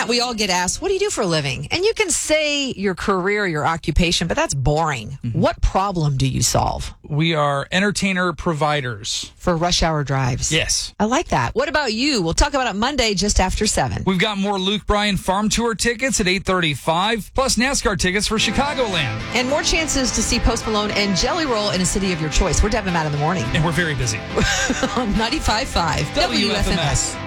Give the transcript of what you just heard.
Matt, we all get asked, what do you do for a living? And you can say your career, your occupation, but that's boring. What problem do you solve? We are entertainer providers. For Rush Hour Drives. Yes. I like that. What about you? We'll talk about it Monday just after 7. We've got more Luke Bryan Farm Tour tickets at 8:35, plus NASCAR tickets for Chicagoland. And more chances to see Post Malone and Jelly Roll in a city of your choice. We're Deb and Matt in the morning. And we're very busy. On 95.5 WFMS.